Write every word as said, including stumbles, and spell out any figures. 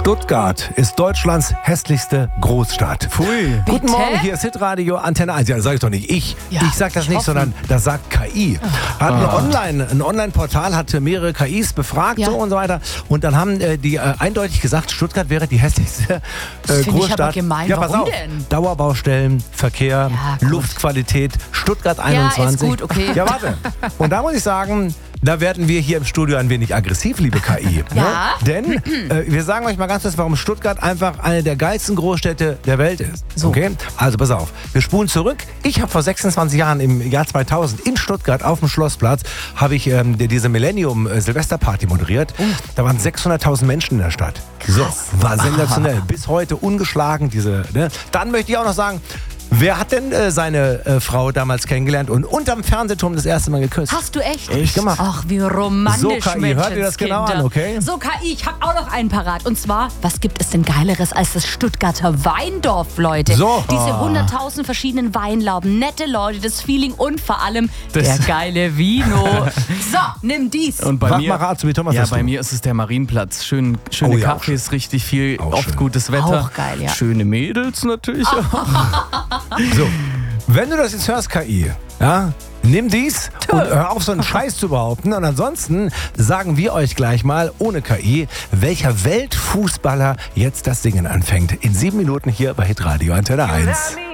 Stuttgart ist Deutschlands hässlichste Großstadt. Pfui. Guten Morgen, hier ist Hitradio Antenne eins. Ja, das sag ich doch nicht ich. Ja, ich sag das ich nicht, hoffe. sondern das sagt K I. Hat ein Online, ein Online-Portal hat mehrere K Is befragt Ja. so und so weiter. Und dann haben äh, die äh, eindeutig gesagt, Stuttgart wäre die hässlichste äh, Das find ich Großstadt. aber gemein. Ja, pass Warum auf. denn? Dauerbaustellen, Verkehr, Ja, gut. Luftqualität, Stuttgart Ja, einundzwanzig. ist gut, okay. Ja, warte. Und da muss ich sagen, da werden wir hier im Studio ein wenig aggressiv, liebe K I. Ja. Ne? Denn äh, wir sagen euch mal ganz kurz, warum Stuttgart einfach eine der geilsten Großstädte der Welt ist. So. Okay? Also pass auf, wir spulen zurück. Ich habe vor sechsundzwanzig Jahren im Jahr zweitausend in Stuttgart auf dem Schlossplatz habe ich ähm, die- diese Millennium-Silvesterparty moderiert. Da waren sechshunderttausend Menschen in der Stadt. So, war sensationell. Bis heute ungeschlagen. Diese. Ne? Dann möchte ich auch noch sagen, wer hat denn äh, seine äh, Frau damals kennengelernt und unterm Fernsehturm das erste Mal geküsst? Hast du echt? Echt gemacht. Ach, wie romantisch, So, K I, hört ihr das genau Menschenskinder. an, okay? So, K I, ich hab auch noch einen parat. Und zwar, was gibt es denn Geileres als das Stuttgarter Weindorf, Leute? So. Diese hunderttausend verschiedenen Weinlauben, nette Leute, das Feeling und vor allem Das- der geile Vino. So, nimm dies. Und bei Mach mir, mal Rat, so wie Thomas ja, das bei tut. mir ist es der Marienplatz. Schön, schöne Oh ja, auch Cafés, richtig viel, Auch oft schön. gutes Wetter. Auch geil, ja. Schöne Mädels natürlich auch. So, wenn du das jetzt hörst, K I, ja, nimm dies und hör auf, so einen Scheiß zu behaupten. Und ansonsten sagen wir euch gleich mal, ohne K I, welcher Weltfußballer jetzt das Singen anfängt. In sieben Minuten hier bei Hitradio Antenne eins.